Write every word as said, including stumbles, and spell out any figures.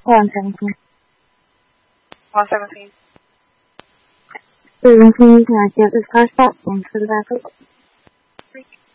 one seventeen. one seventeen. seventeen, can I get this car stop? Thanks for the backup.